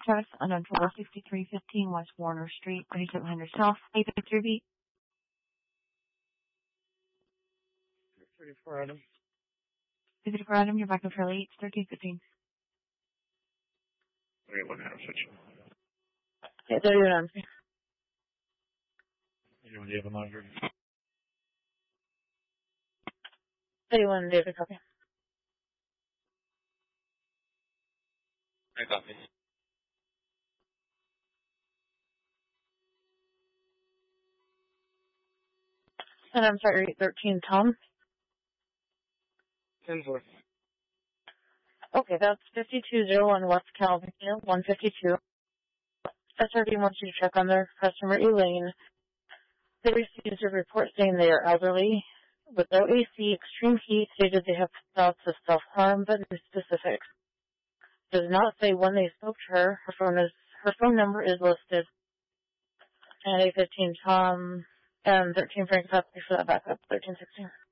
address on 126315 West Warner Street, 2700 South, 853B. 34 Adam. 34 Adam, you're back on Charlie 1315. 31 Adam Switch. Yeah, 31 Adam. Anyone do you have a monitor? 31 David, copy. I copy. And I'm sorry, 13 Tom. 10-4. Okay, that's 5201 West Calvin Hill, 152. SRD wants you to check on their customer Elaine. They received a report saying they are elderly, with low AC, extreme heat, stated they have thoughts of self-harm, but no specifics. Does not say when they spoke to her. Her phone number is listed. And A15 Tom and 13 Frank copy for that backup, 1316.